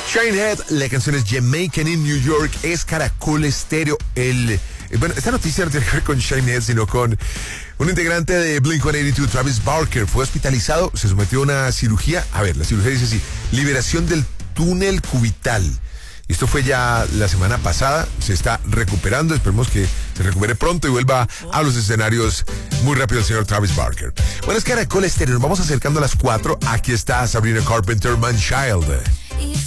Shinehead, la canción es Jamaican in New York, es Caracol Estéreo. Bueno, esta noticia no tiene que ver con Shinehead, sino con un integrante de Blink-182, Travis Barker. Fue hospitalizado, se sometió a una cirugía. A ver, la cirugía dice así: liberación del túnel cubital. Esto fue ya la semana pasada, se está recuperando, esperemos que se recupere pronto y vuelva a los escenarios muy rápido el señor Travis Barker. Bueno, es Caracol Estéreo, nos vamos acercando a las 4, aquí está Sabrina Carpenter, Man Child.